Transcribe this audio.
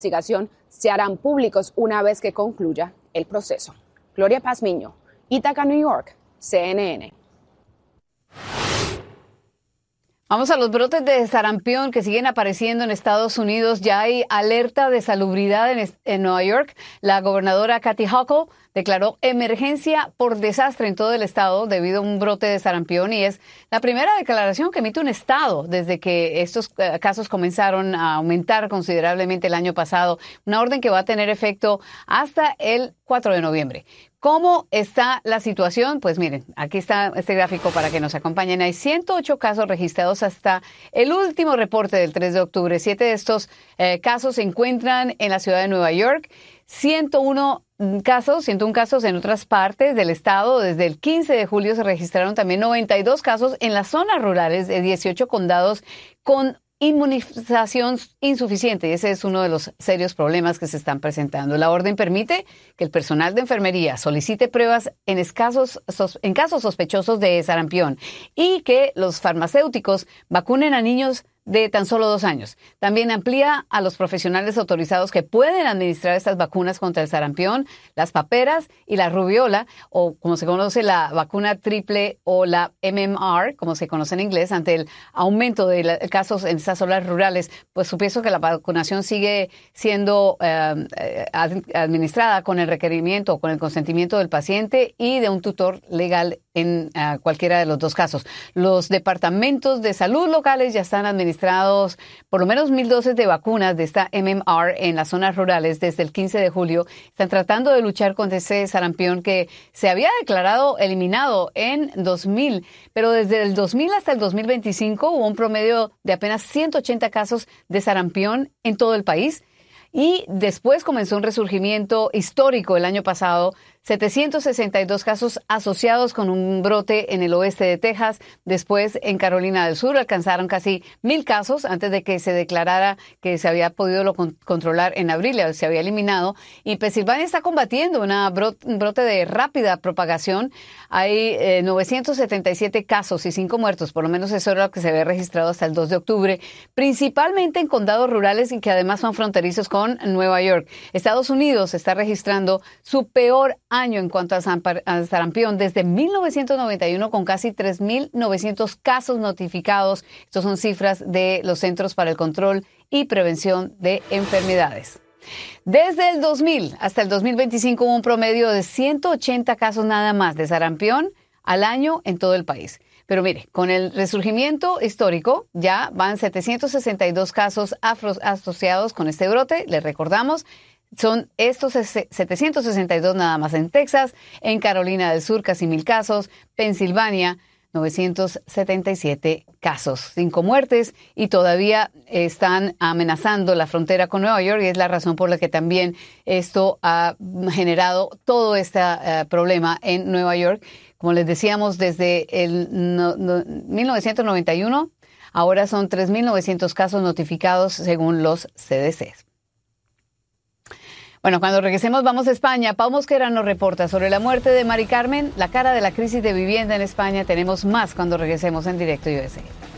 investigación se harán públicos una vez que concluya el proceso. Gloria Pazmiño, Ítaca, New York, CNN. Vamos a los brotes de sarampión que siguen apareciendo en Estados Unidos. Ya hay alerta de salubridad en Nueva York. La gobernadora Kathy Hochul declaró emergencia por desastre en todo el estado debido a un brote de sarampión y es la primera declaración que emite un estado desde que estos casos comenzaron a aumentar considerablemente el año pasado. Una orden que va a tener efecto hasta el 4 de noviembre. ¿Cómo está la situación? Pues miren, aquí está este gráfico para que nos acompañen. Hay 108 casos registrados hasta el último reporte del 3 de octubre. 7 de estos casos se encuentran en la ciudad de Nueva York. 101 casos en otras partes del estado. Desde el 15 de julio se registraron también 92 casos en las zonas rurales de 18 condados con inmunización insuficiente. Y ese es uno de los serios problemas que se están presentando. La orden permite que el personal de enfermería solicite pruebas en casos sospechosos de sarampión y que los farmacéuticos vacunen a niños de tan solo 2 años. También amplía a los profesionales autorizados que pueden administrar estas vacunas contra el sarampión, las paperas y la rubiola, o como se conoce la vacuna triple o la MMR, como se conoce en inglés, ante el aumento de casos en estas zonas rurales. Pues supuesto que la vacunación sigue siendo administrada con el requerimiento o con el consentimiento del paciente y de un tutor legal en cualquiera de los dos casos. Los departamentos de salud locales ya están administrados por lo menos 1,000 dosis de vacunas de esta MMR en las zonas rurales desde el 15 de julio. Están tratando de luchar contra ese sarampión que se había declarado eliminado en 2000, pero desde el 2000 hasta el 2025 hubo un promedio de apenas 180 casos de sarampión en todo el país. Y después comenzó un resurgimiento histórico el año pasado, 762 casos asociados con un brote en el oeste de Texas. Después, en Carolina del Sur, alcanzaron casi 1,000 casos antes de que se declarara que se había podido controlar en abril, se había eliminado. Y Pensilvania está combatiendo un brote de rápida propagación. Hay 977 casos y 5 muertos, por lo menos eso era lo que se había registrado hasta el 2 de octubre, principalmente en condados rurales y que además son fronterizos con Nueva York. Estados Unidos está registrando su peor año en cuanto a sarampión desde 1991 con casi 3,900 casos notificados. Estas son cifras de los Centros para el Control y Prevención de Enfermedades. Desde el 2000 hasta el 2025 hubo un promedio de 180 casos nada más de sarampión al año en todo el país. Pero mire, con el resurgimiento histórico ya van 762 casos asociados con este brote. Les recordamos, son estos 762 nada más en Texas, en Carolina del Sur casi 1,000 casos, Pensilvania 977 casos, 5 muertes y todavía están amenazando la frontera con Nueva York y es la razón por la que también esto ha generado todo este problema en Nueva York. Como les decíamos, desde el 1991, ahora son 3,900 casos notificados según los CDC. Bueno, cuando regresemos vamos a España. Pau Mosquera nos reporta sobre la muerte de Mari Carmen, la cara de la crisis de vivienda en España. Tenemos más cuando regresemos en Directo USA.